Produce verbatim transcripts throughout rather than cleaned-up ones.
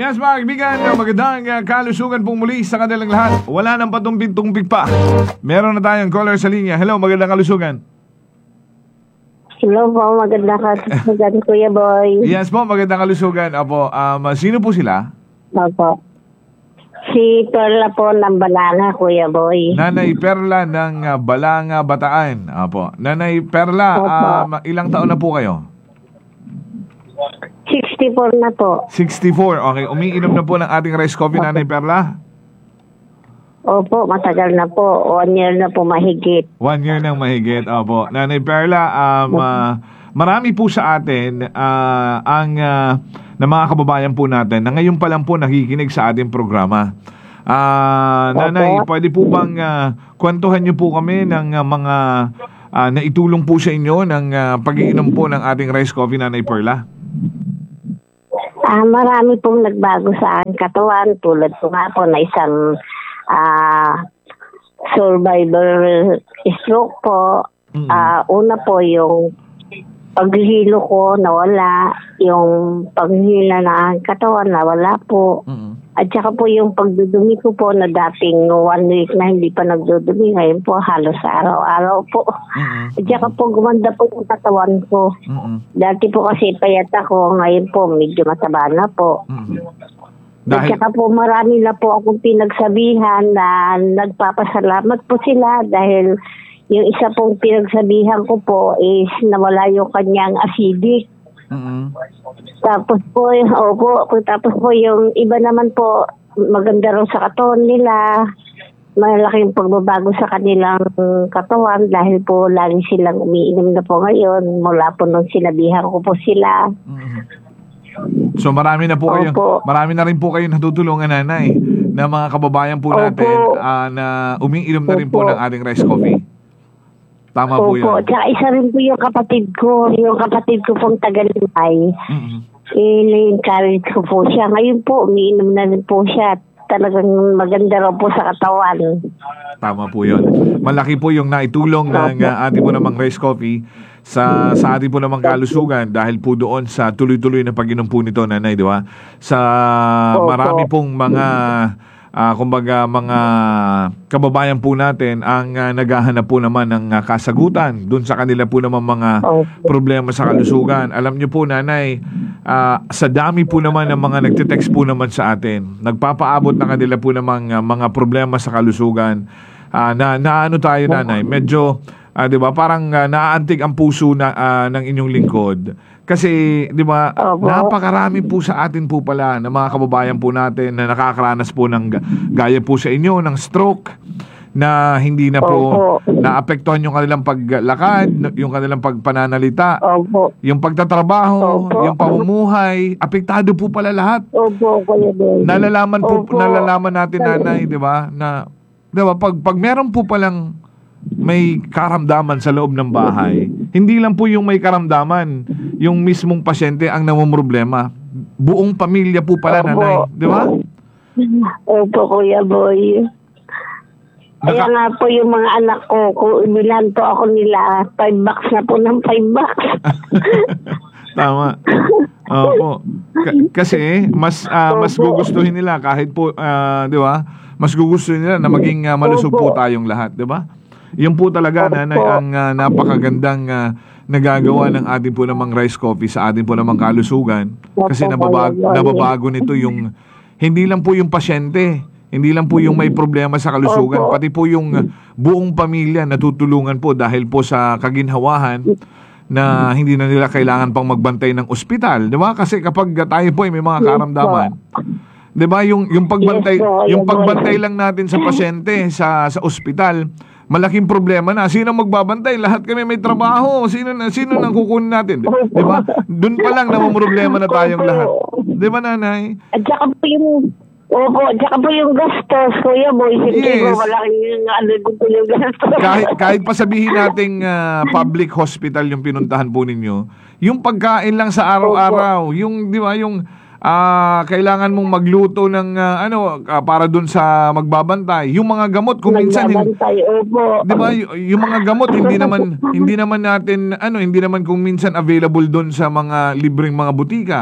Yes, mga kaibigan, magandang uh, kalusugan pong muli sa kanilang lahat. Wala nang patumpik-tumpik pa. Meron na tayong caller sa linya. Hello, magandang kalusugan. Hello po, magandang kalusugan, Kuya Boy. Yes po, magandang kalusugan. Apo, um, sino po sila? Opo. Si Perla po ng Balanga, Kuya Boy. Nanay Perla ng uh, Balanga, Bataan. Apo. Nanay Perla, um, ilang taon na po kayo? sixty-four na po. sixty-four. Okay, umiinom na po ng ating rice coffee, Nanay Perla? Opo, matagal na po. One year na po mahigit. One year nang mahigit. Opo. Nanay Perla, um, uh, marami po sa atin uh, ang uh, na mga kababayan po natin na ngayon pa lang po nakikinig sa ating programa. Uh, Nanay, pwede po bang uh, kwentuhan niyo po kami ng uh, mga uh, naitulong po sa inyo ng uh, pag-iinom po ng ating rice coffee, Nanay Perla? Ah, marami pong nagbago sa aking katawan. Tulad po nga po na isang ah, survivor stroke po. Mm-hmm. Ah, una po yung paghihilo ko nawala. Yung paghihila na katawan nawala po. Mm-hmm. At saka po yung pagdudumi ko po na dating one week na hindi pa nagdudumi. Ngayon po halos araw-araw po. Mm-hmm. At saka po gumanda po yung katawan ko. Mm-hmm. Dati po kasi payat ako. Ngayon po medyo mataba na po. Mm-hmm. At Dahil... saka po marami na po akong pinagsabihan na nagpapasalamat po sila dahil yung isa pong pinagsabihan ko po is nawala yung kanyang acidic. Mm-hmm. Tapos po, opo, tapos po yung iba naman po, maganda raw sa katawan nila. Malaking pagbabago sa kanilang katawan dahil po lagi silang umiinom na po ngayon. Mula po nung sinabihan ko po sila. Mm-hmm. So marami na po kayo, Opo. marami na rin po kayo natutulungan, Nanay, na mga kababayan po natin uh, na umiinom na rin po Opo. ng ating rice coffee. Tama po Opo, yun. tsaka isa rin po yung kapatid ko, yung kapatid ko pong Tagalipay. Mm-hmm. I-encourage ko po siya. Ngayon po, umiinom na rin po siya. Talagang maganda raw po sa katawan. Tama po yun. Malaki po yung naitulong ng uh, ating po namang rice coffee sa sa ating po namang kalusugan dahil po doon sa tuloy-tuloy na pag-inom po nito, Nanay, di ba? Sa Opo. marami pong mga uh, kumbaga mga kababayan po natin ang uh, naghahanap po naman ng uh, kasagutan doon sa kanila po naman mga Opo. problema sa kalusugan. Alam niyo po, Nanay, uh, sa dami po naman ng mga nagte-text po naman sa atin, nagpapaabot na kanila po namang uh, mga problema sa kalusugan. Uh, na, na ano tayo, Nanay, medyo uh, 'di ba, parang uh, naaantig ang puso na uh, ng inyong lingkod. Kasi 'di ba, Opo. napakarami po sa atin po pala na mga kababayan po natin na nakakaranas po ng ga- gaya po sa inyo ng stroke na hindi na po Opo. naapektuhan yung kanilang paglakad, yung kanilang pagpananalita, Opo. yung pagtatrabaho, Opo. yung pamumuhay, apektado po pala lahat. Opo, Kuya Boy. Nalalaman po Opo. nalalaman natin, Nanay, 'di ba? Na 'di ba pag pag meron po palang may karamdaman sa loob ng bahay, hindi lang po yung may karamdaman, yung mismong pasyente ang namomroblema. Buong pamilya po pala, Opo. Nanay, 'di ba? Opo, Kuya Boy. Kaya Naka- nga po yung mga anak ko, kung ibilan po ako nila, five bucks na po ng five bucks. Tama. Opo. K- kasi mas ah, mas Opo. gugustuhin nila kahit po ah, 'di ba? Mas gugustuhin nila na maging ah, malusog po Opo. tayong lahat, 'di ba? Yun po talaga, Opo. Nanay, ang ah, napakagandang ah, nagagawa ng ating po namang rice coffee sa ating po namang kalusugan. Kasi Opo, nababago, Kuya Boy. nababago nito yung hindi lang po yung pasyente, hindi lang po yung may problema sa kalusugan, Opo. pati po yung ah, buong pamilya natutulungan po dahil po sa kaginhawahan na hindi na nila kailangan pang magbantay ng ospital, 'di ba? Kasi kapag tayo po ay may mga Yes, karamdaman, 'di ba, yung yung pagbantay, Yes, po. yung Yes, po. pagbantay lang natin sa pasyente sa sa ospital, malaking problema na. Sino magbabantay? Lahat kami may trabaho. Sino na sino nang kukunin natin? 'Di ba? Doon pa lang namomroblema na tayong lahat. 'Di ba, Nanay? At saka po yung, opo, at saka po yung gastos, Kuya Boy. Siyempre Yes. po, malaking yung, ano, gusto yung gastos. kahit kahit pa sabihin nating ah, public hospital yung pinuntahan po ninyo, yung pagkain lang sa araw-araw, yung 'di ba, yung ah, kailangan mong magluto ng ah, ano ah, para dun sa magbabantay, yung mga gamot kung minsan hin- Nagbabantay, opo. 'di ba, y- yung mga gamot hindi naman hindi naman natin ano, hindi naman kung minsan available doon sa mga libreng mga butika.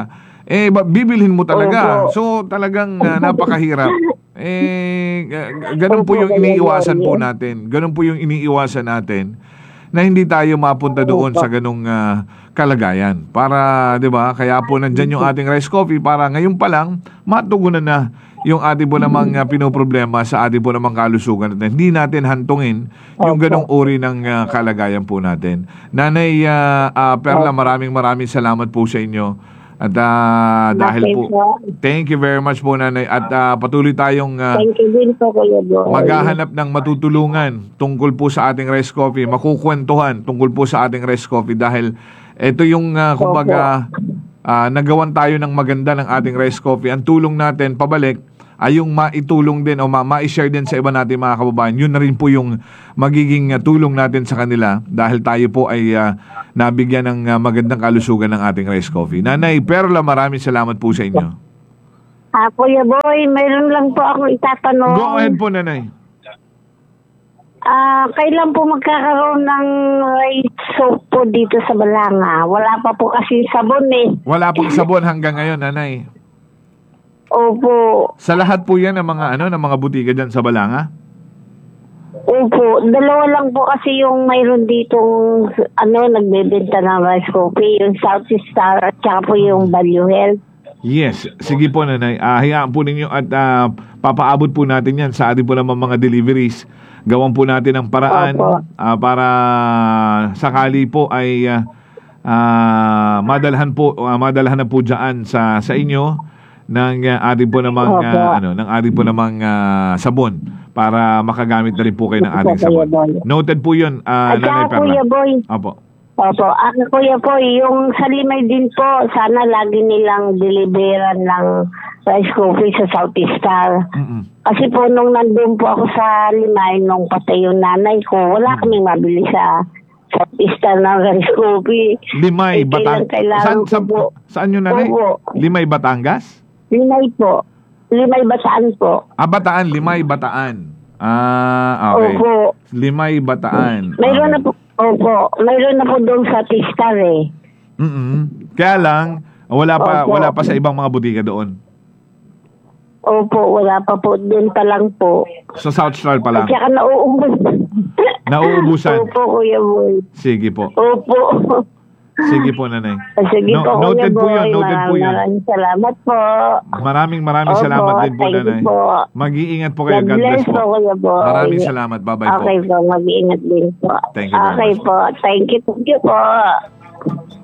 eh ba- bibilhin mo talaga. Opo. So talagang ah, napakahirap. Eh ga- ganun po Opo, yung ganyan iniiwasan yun. po natin. Ganun po yung iniiwasan natin na hindi tayo mapunta doon Opo. sa ganung ah, kalagayan. Para, 'di ba? Kaya po nandiyan yung ating rice coffee para ngayon pa lang matugunan na yung ating po namang uh, pinoproblema sa ating po namang kalusugan at hindi natin hantungin yung Opo. ganong uri ng uh, kalagayan po natin. Nanay uh, uh, Perla, maraming maraming salamat po sa inyo. At uh, dahil Okay po, po. thank you very much po Nanay. At uh, patuloy tayong uh, Thank you din po, Kuya Boy. maghahanap ng matutulungan tungkol po sa ating rice coffee, makukwentuhan tungkol po sa ating rice coffee dahil ito yung uh, kumbaga uh, nagawan tayo ng maganda ng ating rice coffee. Ang tulong natin pabalik ay yung maitulong din o ma- ma-share din sa iba natin mga kababayan. Yun na rin po yung magiging uh, tulong natin sa kanila dahil tayo po ay uh, nabigyan ng uh, magandang kalusugan ng ating rice coffee. Nanay Perla, maraming salamat po sa inyo. Ah, Kuya Boy, mayroon lang po akong itatanong. Go ahead po, Nanay. Ah, kailan po magkakaroon ng rice soap po dito sa Balanga? Wala pa po kasi sabon eh. Wala pong sabon hanggang ngayon, Nanay. Opo. Sa lahat po yan ng mga ano ng mga butika diyan sa Balanga? Opo. Dalawa lang po kasi yung mayroon ditong ano, nagbebenta ng rice coffee. Yung Southeast Star at saka po yung Value Health. Yes, sige po Nanay. Ah, hayaan po ninyo at ah, papaabot po natin yan sa ating po naman mga deliveries. Gawan po natin ang paraan Opo. ah, para sakali po ay ah, ah, madalhan po ah, madalhan na po diyan sa sa inyo ng uh, ating po namang Opo. ah, ano ng ating po namang ah, sabon para makagamit na rin po kayo ng ating Opo, sabon. Kuya Boy. Noted po 'yun, ah, At Nanay saka Kuya Perla. Boy. Opo. Opo. Ako Kuya Boy, yung sa Limay din po, sana lagi nilang deliveran ng rice coffee sa Southeast Star. Mm-mm. Kasi po nung nandun po ako sa Limay, nung patay yung nanay ko, wala kaming mabili sa Southeast Star ng rice coffee. Limay, Eh, Batang... kailan- kailangan Saan, ko sa, po. saan yun, Nanay? Opo. Limay, Batangas? Limay po. Limay Bataan po. Ah, Bataan. Limay, Bataan. Ah, okay. Opo. Limay, Bataan. Mayroon Okay. na po. Opo. Mayroon na po doon sa Tistar eh. Mm-mm. Kaya lang, wala pa Opo. wala pa sa ibang mga butika doon. Opo, wala pa po. Doon pa lang po. Sa South Star pa lang. At saka nauubos. Nauubusan. Opo, Kuya Boy. Sige po. Opo. Sige po, Nanay. Sige No- po, Kuya noted po Boy. yun, noted po yun. Maraming salamat po. Maraming maraming Opo, salamat din po, thank you Nanay. po. Mag-iingat po kayo. God God bless bless po, po. Kuya Boy. Maraming salamat. Bye-bye po. Okay po, mag-iingat din po. Thank you very Okay much. po. Thank you, thank you po.